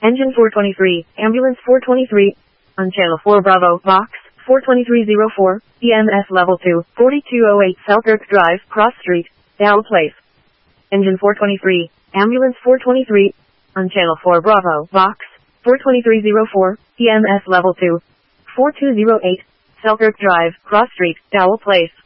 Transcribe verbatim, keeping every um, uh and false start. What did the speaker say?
Engine four twenty-three, Ambulance four twenty-three, on Channel four Bravo, Box, four twenty-three oh four, E M S Level two, forty-two oh eight Selkirk Drive, Cross Street, Dowell Place. Engine four twenty-three, Ambulance four twenty-three, on Channel four Bravo, Box, four twenty-three oh four, E M S Level two, forty-two oh eight, Selkirk Drive, Cross Street, Dowell Place.